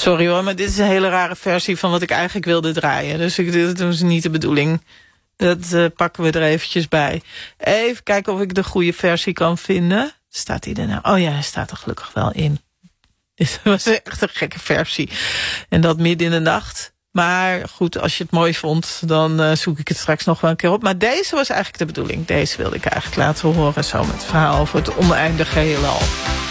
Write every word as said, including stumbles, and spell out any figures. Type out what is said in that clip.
Sorry hoor, maar dit is een hele rare versie van wat ik eigenlijk wilde draaien. Dus ik, dit is niet de bedoeling. Dat uh, pakken we er eventjes bij. Even kijken of ik de goede versie kan vinden. Staat die er nou? Oh ja, hij staat er gelukkig wel in. Dit was echt een gekke versie. En dat midden in de nacht. Maar goed, als je het mooi vond, dan uh, zoek ik het straks nog wel een keer op. Maar deze was eigenlijk de bedoeling. Deze wilde ik eigenlijk laten horen. Zo met het verhaal over het oneindige heelal.